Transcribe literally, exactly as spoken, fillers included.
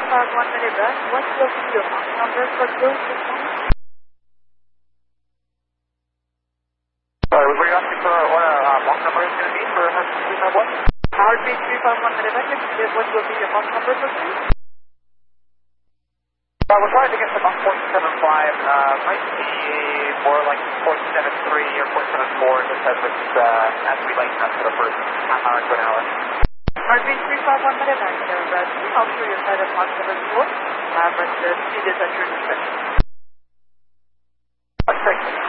five one Minibus, what's your video box number for Bill six one? Sorry, what were you asking for, what uh, box number is going to be for Hudson three five one? Heartbeat three five one Minibus, what will be your box number for Bill? Uh, we're trying to get to about point seven five, uh, might be more like point seven three or point seven four, just as it's, uh, as we lengthen up for the first half hour to an hour. Heartbeat three five one Minibus, Airbus, I'll show your side of box number four, uh, but the speed is at your discretion. Thanks.